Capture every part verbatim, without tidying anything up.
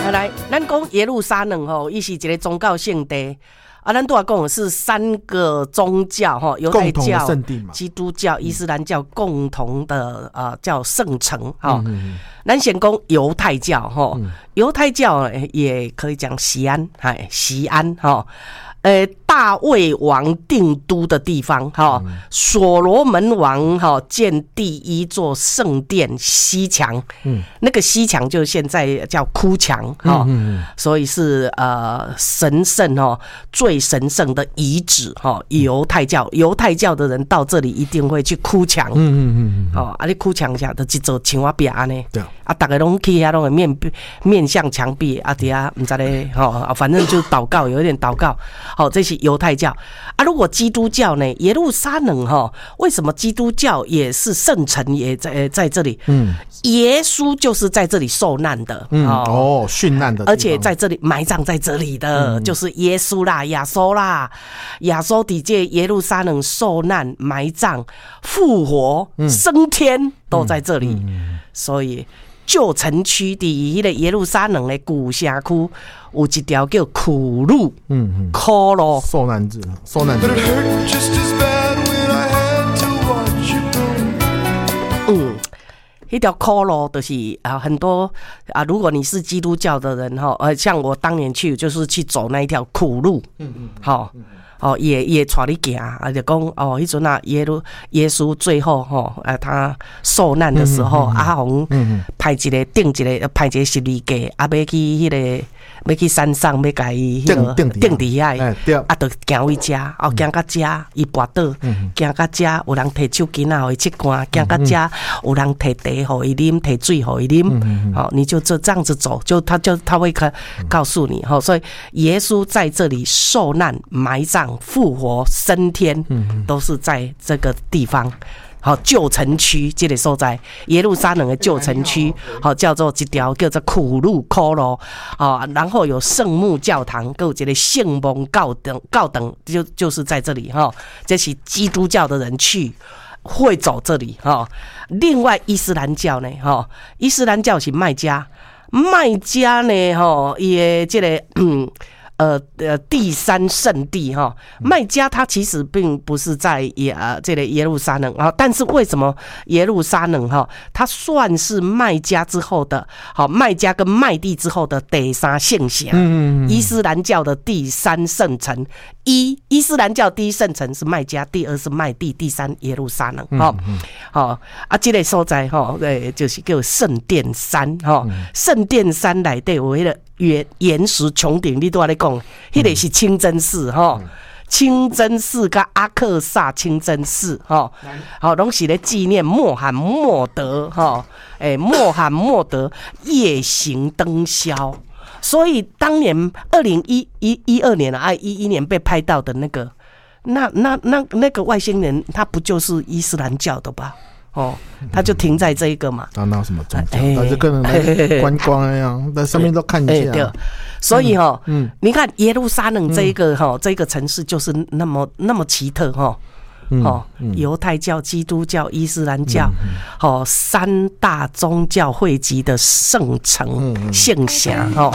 来，咱讲耶路撒冷吼，伊是一个宗教圣地。啊，咱都要讲的是三个宗教哈，犹太教、基督教、伊斯兰教共同的呃叫圣城哈。咱先讲犹太教哈，犹太教也可以讲锡安，哎，锡安哈。呃，大卫王定都的地方哈，所罗门王哈建第一座圣殿西墙，嗯，那个西墙就现在叫哭墙哈，嗯，所以是呃神圣哈最神圣的遗址哈。犹太教犹太教的人到这里一定会去哭墙，嗯嗯嗯，哦，啊，你哭墙下的一座墙瓦壁安尼，对，啊，大家拢去遐拢会面面向墙壁，啊，底下唔知咧，哈，反正就祷告，有一点祷告。好，这是犹太教啊。如果基督教呢？耶路撒冷哈，为什么基督教也是圣城，也在在这里？嗯，耶稣就是在这里受难的，嗯哦，殉难的， 而且在这里埋葬在这里的，嗯、就是耶稣啦，亚稣啦，亚稣底界耶路撒冷受难、埋葬、复活、嗯、升天都在这里，嗯嗯、所以。旧城区的迄个耶路撒冷的古城区，有一条叫苦路，嗯嗯，苦路受难者，受难者。 嗯，迄条苦路就是啊，很多啊，如果你是基督教的人哈，呃，像我当年去就是去走那一条苦路，嗯嗯，好。哦，也也带你行啊，就讲哦，迄阵啊，耶路耶稣最后吼，呃，他受难的时候，阿红派一个定一个派一个十字架，啊，要去迄个要去山上要甲伊迄个定伫遐，啊，就行回家，哦，行到家伊跋倒，行到家有人摕手巾啊，互伊拭汗，行到家有人摕茶互伊啉，摕水互伊啉，好，你就这这样子走，就他就他会告诉你，吼，所以耶稣在这里受难、埋葬。复活升天都是在这个地方，好，旧城区这个所在，耶路撒冷的旧城区，好，叫做一条叫做苦路苦路，啊，然后有圣母教堂，跟有一个圣蒙教堂，教堂就就是在这里哈，这是基督教的人去会走这里哈。另外伊斯兰教呢，哈，伊斯兰教是麦加，麦加呢，哈，也这个嗯。呃呃，第三圣地哈，麦加它其实并不是在耶呃这个耶路撒冷啊，但是为什么耶路撒冷哈，它算是麦加之后的，好麦加跟麦地之后的第三圣城，嗯，伊斯兰教的第三圣城，一伊斯兰教第一圣城是麦加，第二是麦地，第三耶路撒冷，哈，好啊，这个所在哈，对，就是叫圣殿山哈，圣殿山内底有迄个。岩岩石穹顶，你都在讲，迄个是清真寺哈，清真寺跟阿克萨清真寺哈，好，拢是咧纪念穆罕默德哈，诶，穆罕默德夜行灯宵，所以当年二零一一一二年啊，一一年被拍到的那个，那那那那个外星人，他不就是伊斯兰教的吧？哦，他就停在这一个嘛。 他那什么宗教？他就跟人观光一样，在上面都看一下。对， 所以哈，嗯，你看耶路撒冷这一个哈，这个城市就是那么那么奇特哈。哦，犹太教、基督教、伊斯兰教，哦，三大宗教汇集的圣城、圣城哈。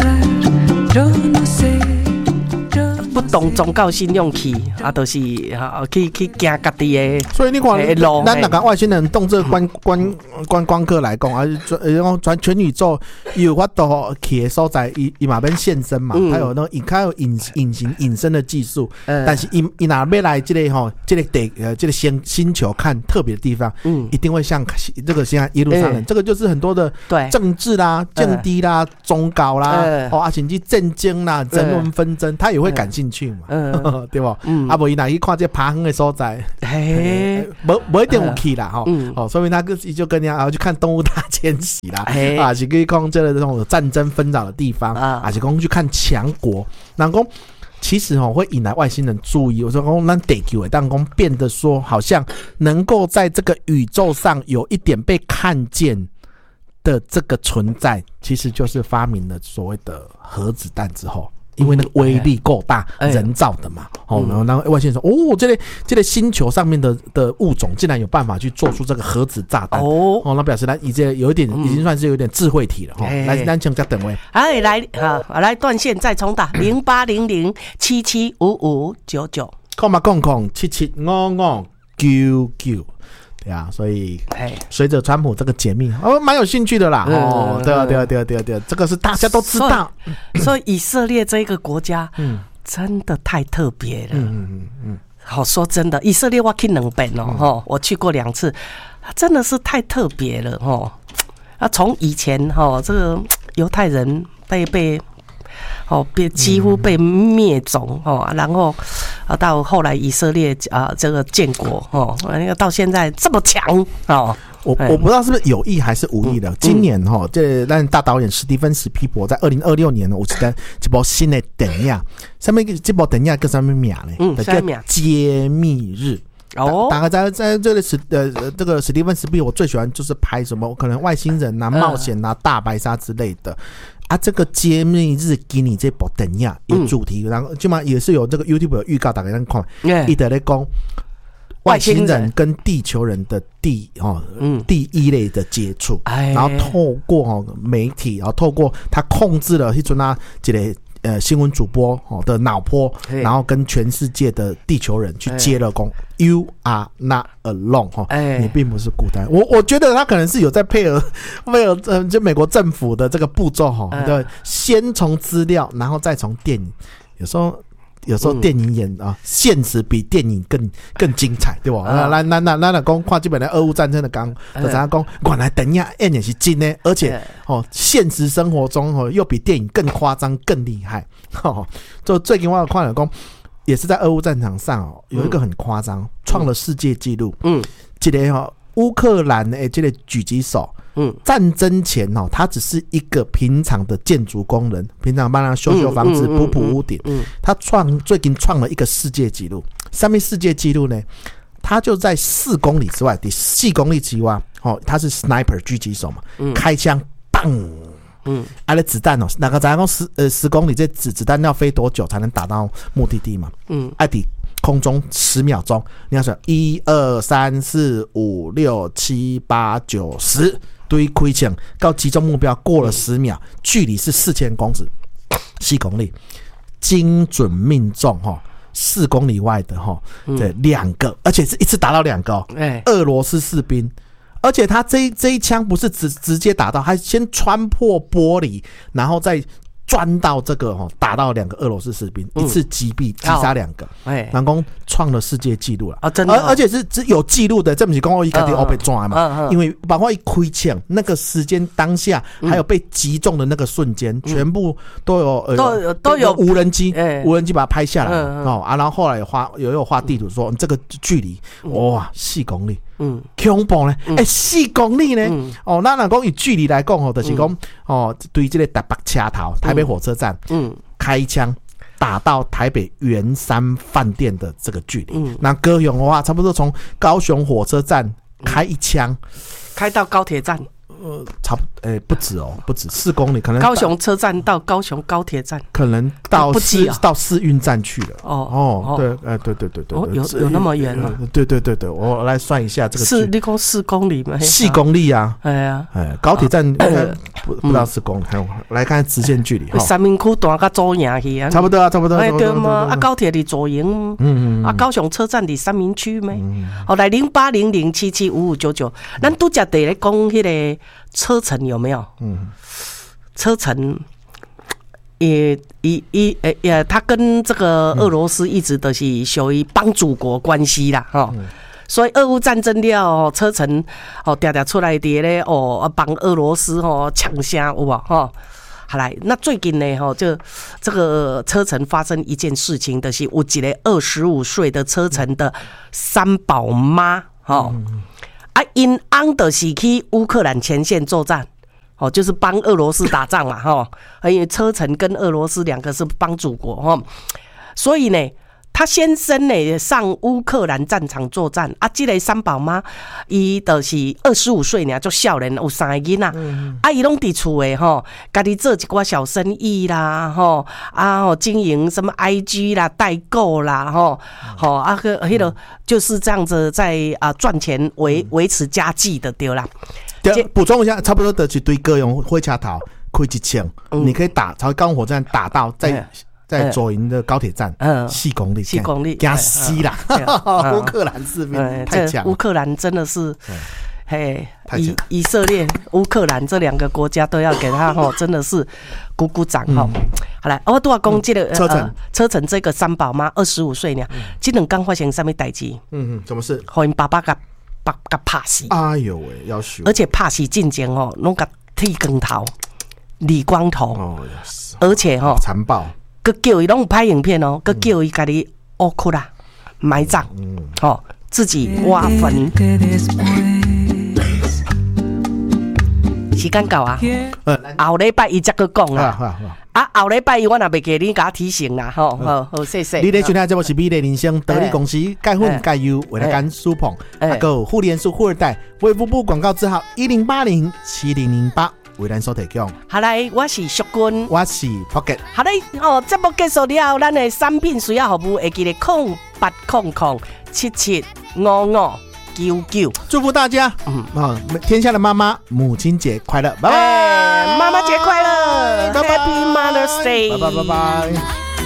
不同宗教信仰去啊，都、就是啊去去行家己的。 所以你看，咱那个外星人动这观观观光客来讲啊，呃，全全宇宙有法度去的所在，伊伊嘛免现身嘛，嗯、他有那个他有隐隐形隐身的技术，嗯、但是伊伊哪要来这个哈，这个地呃这个星星球看特别的地方，嗯，一定会像这个像耶路撒冷，嗯、这个就是很多的政治啦、政治啦、嗯、宗教啦，嗯、哦，啊，甚至战争啦、人伦纷争，他也会感兴趣。去嘛，嗯，对不？嗯，啊，无伊若去看这爬远的所在，嘿，无无一定有去啦，吼，嗯，哦，所以他就跟人家啊去看动物大迁徙啦，啊，是去看这个这种战争纷扰的地方，啊，是讲去看强国，然后其实哦会引来外星人注意。我说讲咱地球的当中变得说，好像能够在这个宇宙上有一点被看见的这个存在，其实就是发明了所谓的核子弹之后。 因为那个威力够大，嗯、人造的嘛。哦，然后然后外星人说，哦，这个这个星球上面的的物种竟然有办法去做出这个核子炸弹。哦，哦，那表示他已经有一点，已经算是有点智慧体了。哈、嗯，来，咱请再等位。 哎，来，好，来断线再重打零八零零七七五五九九， 空嘛空空七七五五九九。对啊，所以随着川普这个解密，哦，蛮有兴趣的啦。嗯、哦，对啊，对啊，对啊，对啊，对啊，这个是大家都知道。 所以，所以以色列这个国家，嗯，真的太特别了。嗯嗯嗯。好，说真的，以色列我去两遍哦，哈、嗯，我去过两次，真的是太特别了哦。啊，从以前哈，这个犹太人被被。哦，被几乎被灭种哦，然后啊，到后来以色列啊，这个建国哦，那个到现在这么强哦。 我我不知道是不是有意还是无意的。嗯、今年哈、哦，这让大导演史蒂芬史皮伯在二零二六年呢，有一一部新的电影，上面这部电影叫什么名呢？ 嗯，叫《 揭秘日》。哦，大概在在这个史呃这个史蒂芬史皮伯，我最喜欢就是拍什么可能外星人啊、冒险啊、大白鲨之类的。啊，这个揭秘日给你这部电影有主题，嗯、然后起码也是有这个 YouTube 有预告，大家看，一直在讲外星人跟地球人的第哦、嗯、第一类的接触，然后透过哦媒体，然后透过他控制了一尊啊这个呃新闻主播哦的脑波，然后跟全世界的地球人去接了工。You are not alone 哈、欸，你并不是孤单。我我觉得他可能是有在配合配合呃，就美国政府的这个步骤哈，对、嗯，先从资料，然后再从电影。有时候有时候电影演、嗯、啊，现实比电影更更精彩，对吧？那那那那那讲看这本来俄乌战争的讲，就怎样讲？原来等一下演也是真的，而且哦，现实生活中哦又比电影更夸张、更厉害。哦，就最近我有看了讲。也是在俄乌战场上哦，有一个很夸张，创、嗯、了世界纪录。嗯，这个哈、哦、乌克兰的这个狙击手，嗯，战争前哦，他只是一个平常的建筑工人，平常帮他修修房子、嗯、补补屋顶。嗯，他创最近创了一个世界纪录，上面世界纪录呢，他就在四公里之外，第四公里之外，哦，他是 sniper 狙击手嘛，嗯、开枪，砰。嗯，啊，那子弹哦，那个咱讲十呃十公里，这子子弹要飞多久才能打到目的地嘛？嗯，爱抵空中十秒钟，你要说一二三四五六七八九十，对开枪到击中目标过了十秒，距离是四千公尺，四公里，精准命中哈。四公里外的哈，对，两个，而且是一次打到两个哦，欸、俄罗斯士兵。而且他这一这一枪不是直直接打到，他先穿破玻璃，然后再钻到这个哦，打到两个俄罗斯士兵，嗯、一次击毙击杀两个，哎，然后创了世界纪录了啊！真的、哦，而而且是只有记录的，这不是讲我一个地方被抓嘛？嗯嗯、因为包括一开枪那个时间当下，还有被击中的那个瞬间，嗯、全部都有呃都有都有无人机，欸、无人机把它拍下来、嗯嗯、哦啊！然后后来有画有有画地图说、嗯、这个距离哇四公里。嗯，恐怖呢？哎、欸，四公里呢？嗯、哦，那若讲以距离来讲哦，就是讲、嗯、哦，对这个台北车头、台北火车站，嗯，开枪打到台北圆山饭店的这个距离。嗯，那高雄的话，差不多从高雄火车站开一枪， 开到高铁站。 呃，差不，诶、欸，不止哦，不止四公里，可能高雄车站到高雄高铁站， 可能到四、啊、到四运站去了。 哦哦，对，哎、呃，对对对对， 哦、有有那么远吗、 呃？对对对对，我来算一下这个是，你讲四公里吗？ 四公里啊， 哎呀， 哎，高铁站应该不不到四公里，还有来看直线距离。 三明区断到左营去啊， 差不多啊，差不多。 哎对嘛，啊高铁离左营，嗯嗯，啊高雄车站离三明区咩？好来零八零零七七五五九九，咱拄则地咧讲迄个车程有没有？嗯，车程也也也也，他跟这个俄罗斯一直都是属于帮主国关系啦，哈、嗯。所以俄乌战争了，车程哦，常常出来的咧哦，帮俄罗斯哦抢声有无哈？好来，那最近呢，哈，就这个车程发生一件事情，就是有一个二十五岁的车程的三宝妈，哈、嗯，啊，因翁就是去乌克兰前线作战，哦，就是帮俄罗斯打仗嘛，哈，因为车程跟俄罗斯两个是帮主国，哈，所以呢。 他先生呢上乌克兰战场作战啊，这个三宝妈伊就是二十五岁呢，就少年有三个囡仔，嗯、啊，伊拢伫厝诶吼，家己做一寡小生意啦，吼啊，吼经营什么 I G 啦、代购啦，吼，吼啊个迄个就是这样子在啊赚钱维维持家计的对啦。 对，补充一下，差不多的是对各用火车头开一千，嗯、你可以打从高火车站打到在。嗯在左营的高铁站，嗯，四公里， 四公里， 加西啦，乌克兰士兵太强， 乌克兰真的是，嘿，以以色列、乌克兰这两个国家都要给他吼，真的是鼓鼓掌哈。好来，我都要讲这个车臣， 车臣这个三宝妈二十五岁呢，这两刚发生什么代志？ 嗯嗯，怎么事？ 和因爸爸甲爸甲拍死， 哎呦喂，要死！ 而且拍死进前哦，拢甲剃光头、理光头，哦，而且吼残暴。 佮叫伊拢有拍影片哦，佮叫伊家己挖窟啦，埋葬，吼、哦，自己挖坟。时间到啊，嗯、后礼拜伊才去讲啦。啊，后礼拜伊我若袂记你甲提醒啦，吼，好好谢谢。 你咧收听节目是美丽人生得力公司钙粉钙优为了干舒捧，啊个互联数富二代卫福部广告字号一零八零七零零八。为咱所提供。 好来，我是淑君， 我是 Pocket。 好嘞，哦，节目结束了后，咱的产品需要服务会记得空八空空七七五五九九。 祝福大家，嗯啊，天下的妈妈母亲节快乐，拜拜！ 妈妈节快乐 ，Happy Mother's Day， 拜拜拜拜。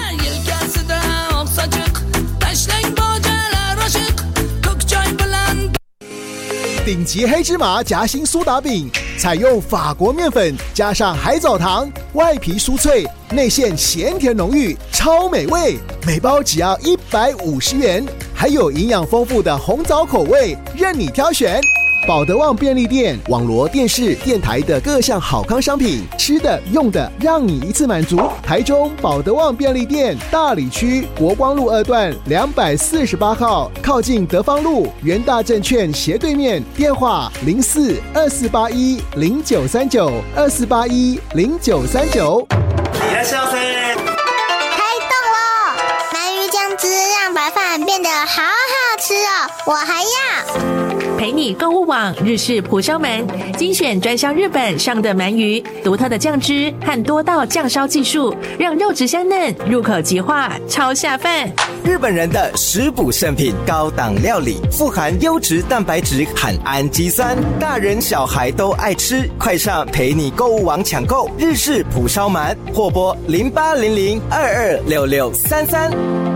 顶级黑芝麻夹心苏打饼，采用法国面粉加上海藻糖，外皮酥脆，内馅咸甜浓郁，超美味。每包只要一百五十元，还有营养丰富的红枣口味，任你挑选。保德旺便利店、网罗电视、电台的各项好康商品，吃的、用的，让你一次满足。台中保德旺便利店大里区国光路二段两百四十八号，靠近德芳路元大证券斜对面，电话零四二四八一零九三九二四八一零九三九。 你来笑噻！ 开动了，鳗鱼酱汁让白饭变得好好吃哦，我还要。 陪你购物网日式蒲烧鳗，精选专销日本上的鳗鱼，独特的酱汁和多道酱烧技术，让肉质香嫩，入口即化，超下饭。 日本人的食补圣品，高档料理，富含优质蛋白质和氨基酸，大人小孩都爱吃。快上陪你购物网抢购日式蒲烧鳗，或拨零八零零二二六六三三。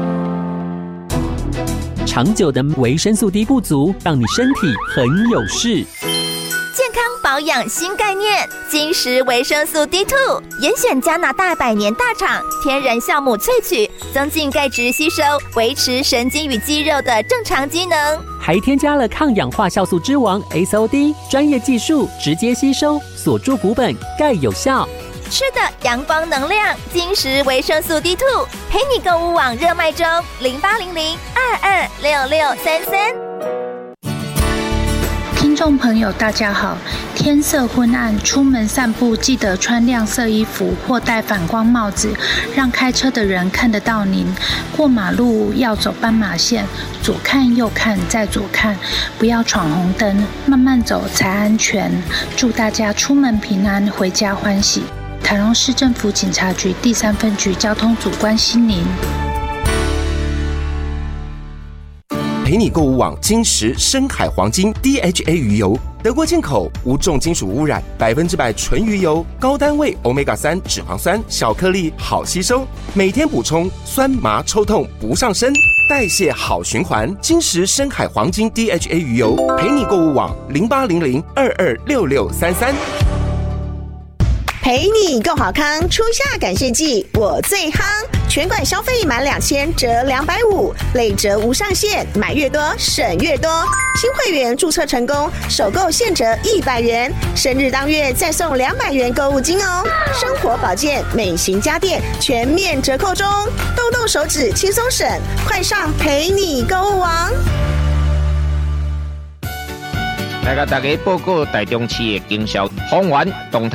长久的维生素 D 不足，让你身体很有事。 健康保养新概念，金石维生素 D 二 严选加拿大百年大厂天然酵母萃取，增进钙质吸收，维持神经与肌肉的正常机能， 还添加了抗氧化酵素之王 S O D 专业技术，直接吸收，锁住骨本，钙有效。 吃的阳光能量，金石维生素 D 二 陪你购物网热卖中，零八零零二二六六三三。 听众朋友大家好，天色昏暗，出门散步记得穿亮色衣服或戴反光帽子，让开车的人看得到您。过马路要走斑马线，左看右看再左看，不要闯红灯，慢慢走才安全。祝大家出门平安，回家欢喜。台中市政府警察局第三分局交通组关心您。 陪你购物网金石深海黄金 D H A 鱼油，德国进口，无重金属污染，百分之百纯鱼油，高单位 欧米伽三 脂肪酸，小颗粒好吸收，每天补充，酸麻抽痛不上身，代谢好循环。金石深海黄金 D H A 鱼油，陪你购物网零八零零二二六六三三。 陪你更好康，初夏感谢季我最夯，全馆消费满两千折两百五，累折无上限，买越多省越多。新会员注册成功，首购现折一百元，生日当月再送两百元购物金哦。生活保健、美型家电全面折扣中，动动手指轻松省，快上陪你购物网。 来甲大家报告台中市的经销方圆动态。